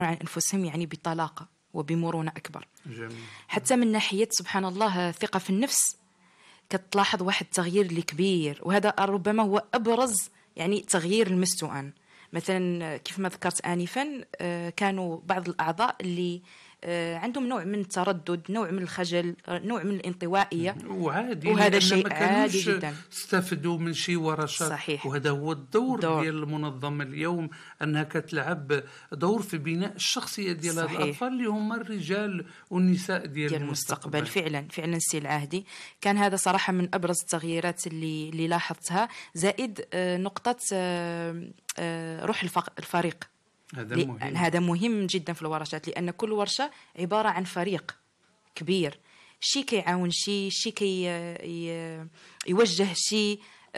عن أنفسهم يعني بطلاقة وبمرونة أكبر. جميل. حتى من ناحية سبحان الله الثقة في النفس كتلاحظ واحد التغيير اللي كبير، وهذا ربما هو أبرز يعني تغيير لمستو أنا. مثلا كيف ما ذكرت آنفا كانوا بعض الأعضاء اللي عندهم نوع من التردد، نوع من الخجل، نوع من الانطوائية، وعادي، وهذا لأن شيء ما عادي كانوش جدا. استفدوا من شي ورشات. صحيح. وهذا هو الدور ديال المنظمة اليوم، أنها كتلعب دور في بناء الشخصية ديال هاد الأطفال اللي هما الرجال والنساء ديال المستقبل. فعلا سي العهدي كان هذا صراحة من أبرز التغييرات اللي لاحظتها، زائد نقطة روح الفريق. هذا مهم جدا في الورشات، لأن كل ورشة عبارة عن فريق كبير، شي كيعاون شي كي يوجه شي،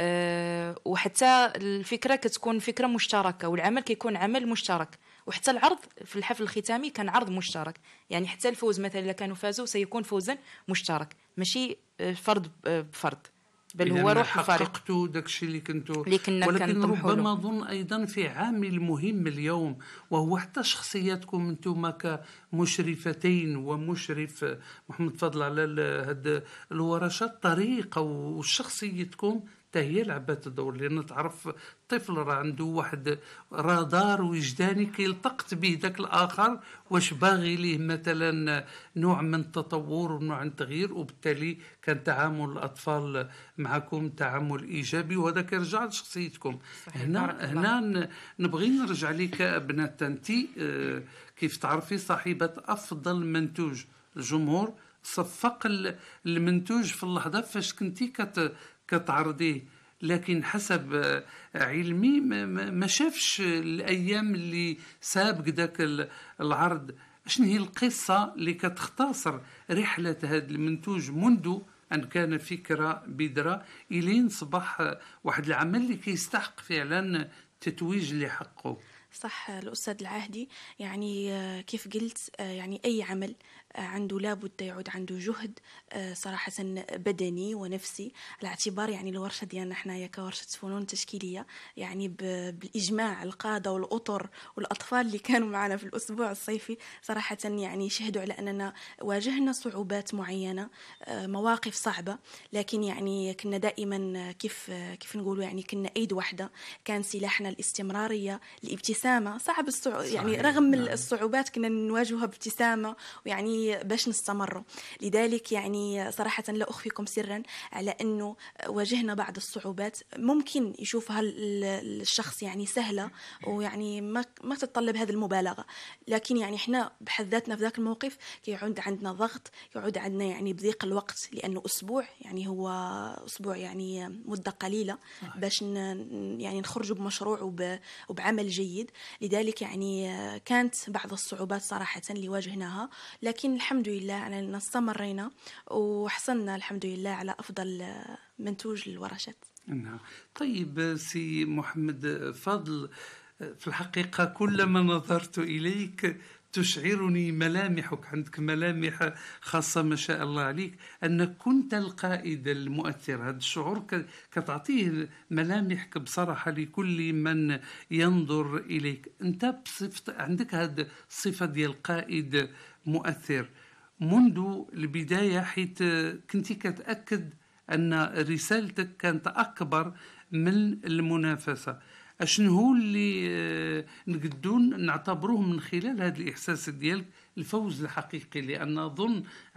وحتى الفكرة كتكون فكرة مشتركة، والعمل كيكون عمل مشترك. وحتى العرض في الحفل الختامي كان عرض مشترك، يعني حتى الفوز مثلا إذا كانوا فازوا سيكون فوزا مشترك، ماشي فرد بفرد، بل هو روح الفريق. حققتوا داكشي اللي كنتوا. ولكن ربما أظن أيضا في عامل مهم اليوم، وهو حتى شخصياتكم أنتم كمشرفتين ومشرف محمد فضل على هاد الورشات، طريقة وشخصيتكم هي لعبت الدور. لأن تعرف الطفل راه عنده واحد رادار وجداني كيلتقط به ذاك الآخر واش باغي ليه مثلا نوع من التطور ونوع من التغيير، وبالتالي كان تعامل الأطفال معكم تعامل إيجابي، وهذا كيرجع لشخصيتكم. هنا نبغي نرجع لك بنات انتي، كيف تعرفي صاحبة أفضل منتوج. الجمهور صفق المنتوج في اللحظة فاش كنتي كتعرضيه، لكن حسب علمي ما شافش الأيام اللي سابق ذاك العرض. شنو هي القصة اللي كتختصر رحلة هذا المنتوج منذ أن كان فكرة بذرة إلين صبح واحد العمل اللي كيستحق فعلا تتويج لحقه؟ صح الأستاذ العهدي، يعني كيف قلت يعني أي عمل عنده لابد يعود عنده جهد صراحة بدني ونفسي، على اعتبار يعني الورشة ديالنا حنايا كورشة فنون تشكيلية، يعني بالإجماع القادة والأطر والأطفال اللي كانوا معنا في الأسبوع الصيفي صراحة يعني شهدوا على أننا واجهنا صعوبات معينة، مواقف صعبة، لكن يعني كنا دائما كيف نقولوا يعني كنا أيد واحدة، كان سلاحنا الاستمرارية، الابتسامة. صعب يعني رغم الصعوبات كنا نواجهها بابتسامة، ويعني باش نستمروا. لذلك يعني صراحة لا أخفيكم سرا على أنه واجهنا بعض الصعوبات ممكن يشوفها الشخص يعني سهلة، ويعني ما تتطلب هذه المبالغة، لكن يعني إحنا بحد ذاتنا في ذاك الموقف كيعود عندنا ضغط، يعود عندنا يعني بضيق الوقت، لأنه أسبوع يعني هو أسبوع يعني مدة قليلة باش يعني نخرجوا بمشروع وبعمل جيد. لذلك يعني كانت بعض الصعوبات صراحة اللي واجهناها، لكن الحمد لله أننا استمرينا وحصلنا الحمد لله على أفضل منتوج للورشات. نعم. طيب سي محمد فضل، في الحقيقة كلما نظرت إليك تشعرني ملامحك، عندك ملامح خاصة ما شاء الله عليك، أنك كنت القائد المؤثر. هذا الشعور كتعطيه ملامحك بصراحة لكل من ينظر إليك. أنت بصفة عندك هذه الصفة ديال القائد مؤثر منذ البداية، حيث كنت كتأكد أن رسالتك كانت أكبر من المنافسة. أشنو هو اللي نقدون نعتبروه من خلال هذا الإحساس ديالك الفوز الحقيقي؟ لأن أظن